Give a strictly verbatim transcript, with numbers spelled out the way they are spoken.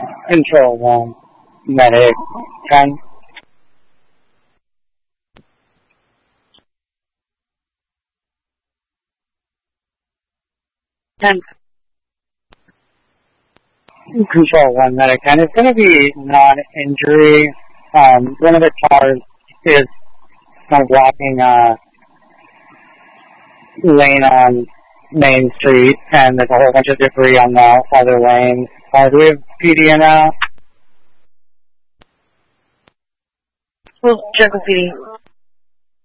Control one, medic, ten. ten. Control one, medic, ten. It's going to be non-injury. Um, one of the cars is kind of blocking a lane on Main Street, and there's a whole bunch of debris on the other lane. Uh, do we have P D now? Well, check with P D.